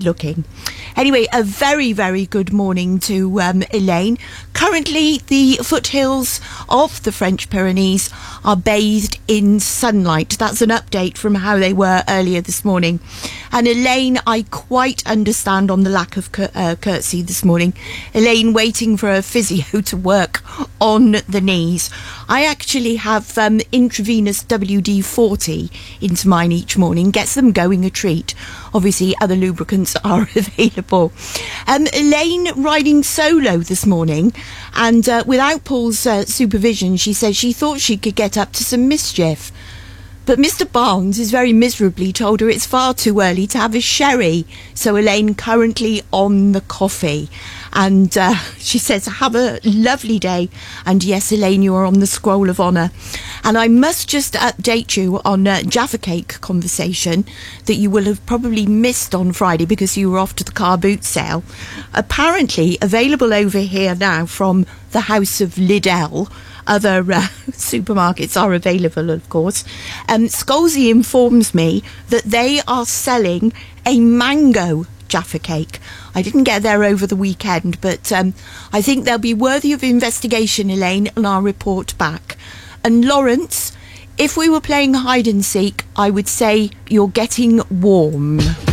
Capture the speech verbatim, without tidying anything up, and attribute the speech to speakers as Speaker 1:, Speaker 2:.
Speaker 1: looking. Anyway, a very, very good morning to um, Elaine. Currently, the foothills of the French Pyrenees are bathed in sunlight. That's an update from how they were earlier this morning. And Elaine, I quite understand on the lack of cur- uh, curtsy this morning. Elaine waiting for a physio to work on the knees. I actually have um, intravenous W D forty into mine each morning. Gets them going a treat. Obviously, other lubricants are available. Um, Elaine riding solo this morning, and uh, without Paul's uh, supervision, she says she thought she could get up to some mischief. But Mister Barnes is very miserably told her it's far too early to have a sherry. So Elaine currently on the coffee. And uh, she says, have a lovely day. And yes, Elaine, you are on the scroll of honour. And I must just update you on uh, Jaffa Cake conversation that you will have probably missed on Friday because you were off to the car boot sale. Apparently available over here now from the House of Liddell. Other uh, supermarkets are available, of course. Um, Scalzi informs me that they are selling a mango Jaffa Cake. I didn't get there over the weekend, but um, I think they'll be worthy of investigation, Elaine, and I'll report back. And Lawrence, if we were playing hide and seek, I would say you're getting warm.